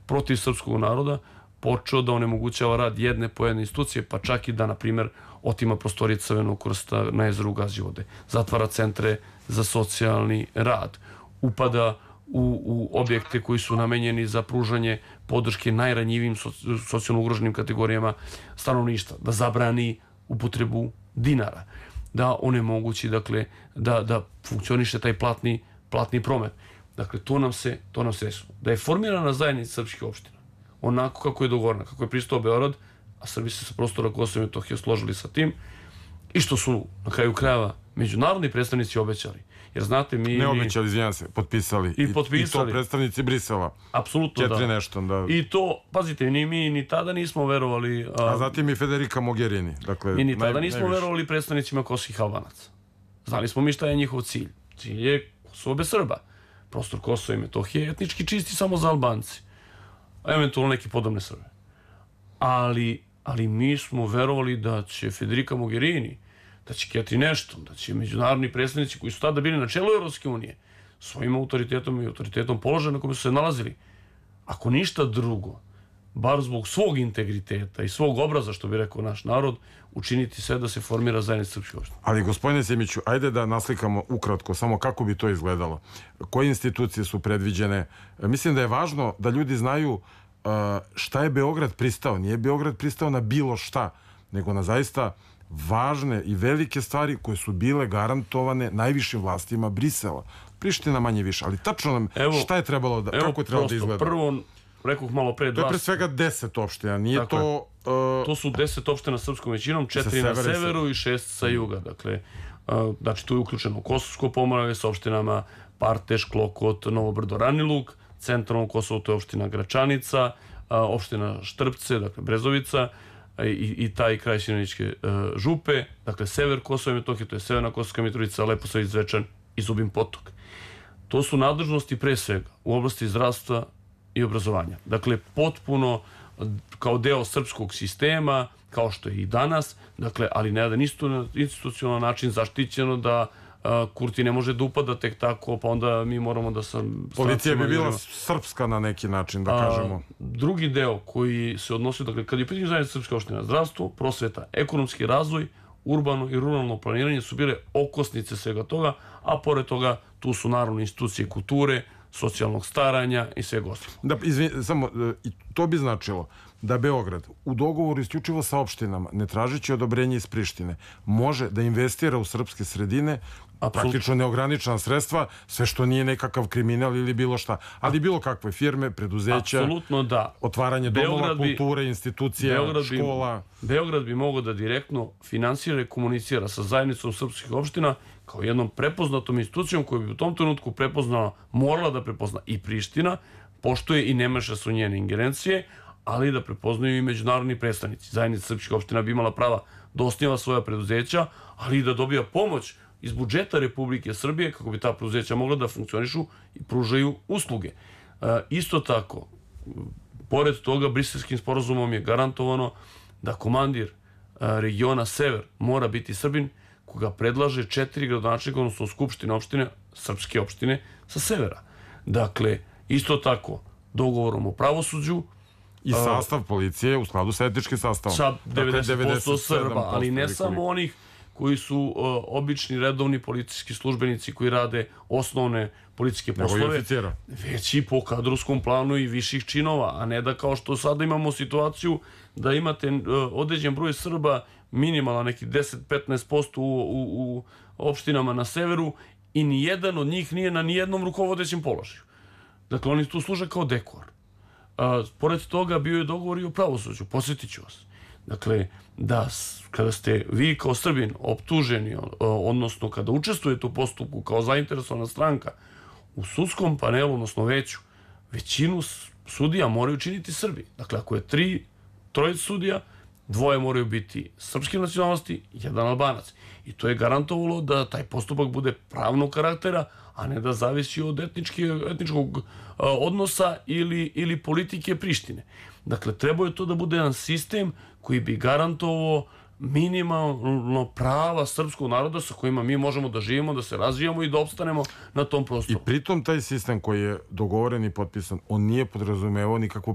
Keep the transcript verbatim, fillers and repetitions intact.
protiv srpskog naroda, počeo da onemogućava rad jedne po jedne institucije, pa čak i da, na primjer, otima prostorije Crvenog krsta na jezeru Gazivode, zatvara centre za socijalni rad, upada u, u objekte koji su namenjeni za pružanje podrške najranjivijim socijalno ugroženim kategorijama stanovništva, da zabrani upotrebu dinara, da onemogući, dakle, da, da funkcioniše taj platni, platni promet. Dakle, to nam se, to nam se desilo. Da je formirana zajednica srpskih opština, onako kako je dogovorena, kako je pristao Beograd, a Srbi se sa prostora Kosova i Metohije složili sa tim, i što su na kraju krajeva međunarodni predstavnici obećali. Jer znate, mi... Ne obećali, izvinjam se, potpisali. I, potpisali. I to predstavnici Brisela. Apsolutno da. Četiri nešto, da. I to, pazite, ni mi ni tada nismo verovali... A, a zatim i Federica Mogherini. Dakle, mi ni tada naj, nismo najviše. verovali predstavnicima kosovskih Albanaca. Znali smo mi šta je njihov cilj. Cilj je Kosovo bez Srba. Prostor Kosova i Metohije je etnički čisti samo za Albanci. A eventualno neki podobne Srbe. Ali, ali mi smo verovali da će Federica Mogherini, da će Catherine Ashton, da će međunarodni predstavnici koji su tada bili na čelu Europske unije, svojim autoritetom i autoritetom položaja na kome su se nalazili, ako ništa drugo, bar zbog svog integriteta i svog obraza, što bi rekao naš narod, učiniti sve da se formira zajednica srpskih opština. Ali, gospodine Simiću, ajde da naslikamo ukratko samo kako bi to izgledalo. Koje institucije su predviđene? Mislim da je važno da ljudi znaju šta je Beograd pristao. Nije Beograd pristao na bilo šta, nego na zaista važne i velike stvari koje su bile garantovane najvišim vlastima Brisela. Priština manje više, ali tačno nam evo, šta je trebalo da, kako je trebalo da izgleda? Prvo, rekoh malo pre dva... To je pre svega deset opština, nije dakle, to... Uh, to su deset opština srpskom većinom, četiri na severu i šest sa juga. Dakle, uh, znači tu je uključeno Kosovsko pomoravlje sa opštinama Parteš, Klokot, Novo Brdo, Raniluk, centralno Kosovo, to je opština Gračanica, uh, opština Štrpce, dakle Brezovica, I, i taj kraj Sinaničke uh, župe, dakle sever Kosova i Metohije, to je severna Kosovska Mitrovica, Leposavić, Zvečan i Zubin Potok. To su nadležnosti pre svega u oblasti zdravstva i obrazovanja. Dakle, potpuno kao deo srpskog sistema, kao što je i danas, dakle, ali na jedan institucionalan način zaštićeno da uh, Kurti ne može da upada tek tako, pa onda mi moramo da sam... Policija bi bila srpska na neki način, da kažemo. A, drugi deo koji se odnosi, dakle, kad je pitanje zajednica srpska opština, zdravstvo, prosveta, ekonomski razvoj, urbano i ruralno planiranje su bile okosnice svega toga, a pored toga tu su naravno institucije kulture, socijalnog staranja i svega ostalog. Da, izvin, samo, to bi značilo da Beograd u dogovoru isključivo sa opštinama, ne tražići odobrenje iz Prištine, može da investira u srpske sredine, praktično neograničena sredstva, sve što nije nekakav kriminal ili bilo šta, ali bilo kakve firme, preduzeća, apsolutno da. Otvaranje domova kulture, institucija, Beograd škola. Bi, Beograd bi mogao da direktno finansira i komunicira sa zajednicom srpskih opština kao jednom prepoznatom institucijom koju bi u tom trenutku prepoznala, morala da prepozna i Priština, poštuje i ne meša su njene ingerencije, ali da prepoznaju i međunarodni predstavnici. Zajednica srpskih opština bi imala prava da osniva svoja preduzeća, ali i da dobija pomoć iz budžeta Republike Srbije kako bi ta preduzeća mogla da funkcionišu i pružaju usluge. E, isto tako, pored toga, Briselskim sporazumom je garantovano da komandir e, regiona Sever mora biti Srbin, koga predlaže četiri gradonačelnika, odnosno skupštine opštine, srpske opštine sa severa. Dakle, isto tako, dogovorom o pravosuđu, i sastav policije u skladu sa etničkim sastavom. Sa devedeset posto Srba, ali ne samo onih koji su uh, obični redovni policijski službenici koji rade osnovne policijske poslove, već i po kadrovskom planu i viših činova, a ne da kao što sada imamo situaciju da imate uh, određen broj Srba, minimala neki deset do petnaest posto u, u, u opštinama na severu i nijedan od njih nije na nijednom rukovodećem položaju. Dakle, oni tu služe kao dekor. A, pored toga bio je dogovor i o pravosuđu, posjetit ću vas. Dakle, da kada ste vi kao Srbin optuženi, odnosno kada učestvujete u postupku kao zainteresovana stranka u sudskom panelu, odnosno veću, većinu sudija moraju činiti Srbi. Dakle, ako je tri, trojica sudija, dvoje moraju biti srpske nacionalnosti, jedan Albanac. I to je garantovalo da taj postupak bude pravnog karaktera, a ne da zavisi od etnički, etničkog uh, odnosa ili, ili politike Prištine. Dakle, trebao je to da bude jedan sistem koji bi garantovao minimalno prava srpskog naroda sa kojima mi možemo da živimo, da se razvijamo i da opstanemo na tom prostoru. I pritom taj sistem koji je dogovoren i potpisan, on nije podrazumevao nikakvu